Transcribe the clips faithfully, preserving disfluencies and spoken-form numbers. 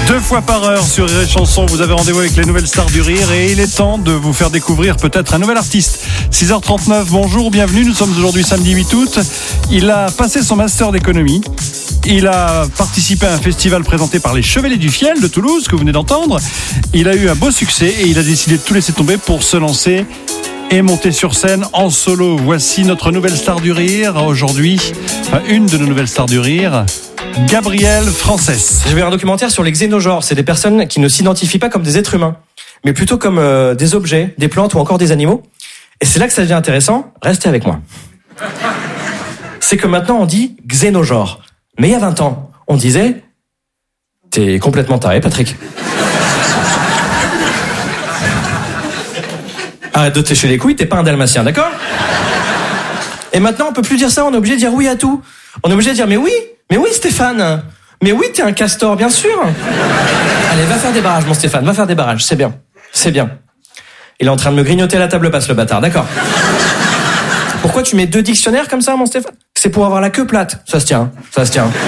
Deux fois par heure sur Rire et Chanson, vous avez rendez-vous avec les nouvelles stars du rire et il est temps de vous faire découvrir peut-être un nouvel artiste. six heures trente-neuf, bonjour, bienvenue, nous sommes aujourd'hui samedi huit août. Il a passé son master d'économie. Il a participé à un festival présenté par les Chevaliers du Fiel de Toulouse, que vous venez d'entendre. Il a eu un beau succès et il a décidé de tout laisser tomber pour se lancer et monter sur scène en solo. Voici notre nouvelle star du rire aujourd'hui, enfin une de nos nouvelles stars du rire, Gabriel Frances. J'ai vu un documentaire sur les xénogenres. C'est des personnes qui ne s'identifient pas comme des êtres humains, mais plutôt comme euh, des objets, des plantes ou encore des animaux. Et c'est là que ça devient intéressant. Restez avec moi. C'est que maintenant on dit xénogenre. Mais il y a vingt ans, on disait « T'es complètement taré, Patrick. » Arrête de te lécher les couilles, t'es pas un dalmatien, d'accord? Et maintenant, on peut plus dire ça, on est obligé de dire oui à tout. On est obligé de dire « Mais oui, mais oui, Stéphane. Mais oui, t'es un castor, bien sûr. » Allez, va faire des barrages, mon Stéphane, va faire des barrages, c'est bien, c'est bien. Il est en train de me grignoter la table basse, le bâtard, d'accord. Pourquoi tu mets deux dictionnaires comme ça, mon Stéphane? C'est pour avoir la queue plate. Ça se tient, ça se tient.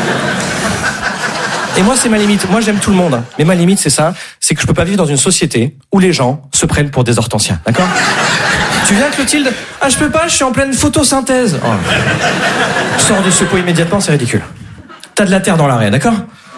Et moi, c'est ma limite. Moi, j'aime tout le monde. Mais ma limite, c'est ça. C'est que je peux pas vivre dans une société où les gens se prennent pour des hortensiens. D'accord? Tu viens, Clotilde? Ah, je peux pas, je suis en pleine photosynthèse. Oh. Sors de ce pot immédiatement, c'est ridicule. T'as de la terre dans l'arrêt, d'accord?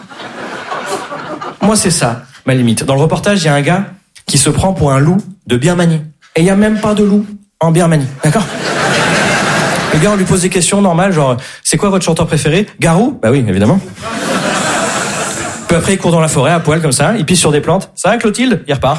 Moi, c'est ça, ma limite. Dans le reportage, il y a un gars qui se prend pour un loup de Birmanie. Et il y a même pas de loup en Birmanie, d'accord? Le gars, on lui pose des questions normales, genre, c'est quoi votre chanteur préféré? Garou? Bah oui, évidemment. Peu après, il court dans la forêt, à poil, comme ça, il pisse sur des plantes. Ça va, Clotilde? Il repart.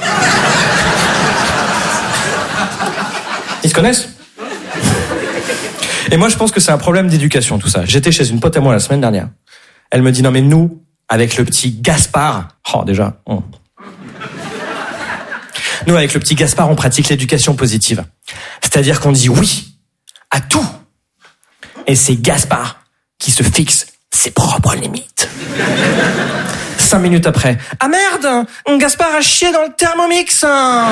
Ils se connaissent? Et moi, je pense que c'est un problème d'éducation, tout ça. J'étais chez une pote à moi la semaine dernière. Elle me dit, non mais nous, avec le petit Gaspard... Oh, déjà... Oh. Nous, avec le petit Gaspard, on pratique l'éducation positive. C'est-à-dire qu'on dit oui à tout. Et c'est Gaspard qui se fixe ses propres limites. Cinq minutes après. Ah merde! Gaspard a chié dans le Thermomix! Ah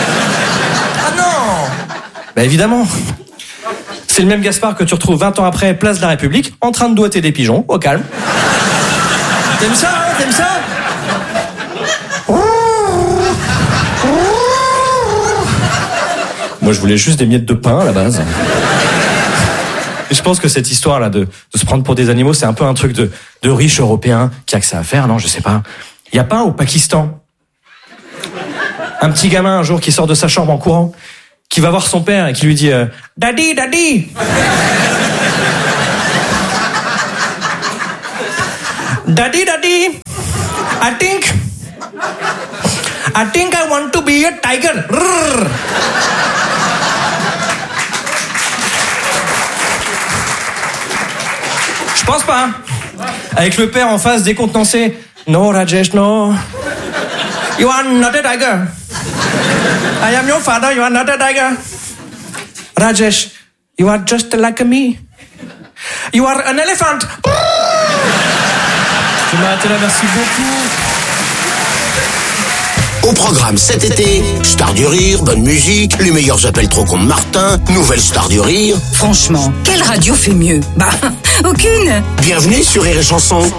non! Bah évidemment. C'est le même Gaspard que tu retrouves vingt ans après, place de la République, en train de doigter des pigeons, au calme. T'aimes ça, hein? T'aimes ça? Moi, je voulais juste des miettes de pain, à la base. Et je pense que cette histoire-là de, de se prendre pour des animaux, c'est un peu un truc de, de riche européen qui a que ça à faire, non? Je sais pas. Il y a pas au Pakistan un petit gamin un jour qui sort de sa chambre en courant, qui va voir son père et qui lui dit euh, « Daddy, daddy !»« Daddy, daddy, I think... I think I want to be a tiger. » Je pense pas. Avec le père en face décontenancé. No, Rajesh, no. You are not a tiger. I am your father, you are not a tiger. Rajesh, you are just like me. You are an elephant. Je m'arrête là, merci beaucoup. Au programme cet été, Star du Rire, bonne musique, les meilleurs appels trop cons de Martin, nouvelle Star du Rire. Franchement, quelle radio fait mieux? Bah, aucune. Bienvenue sur Rire et Chanson.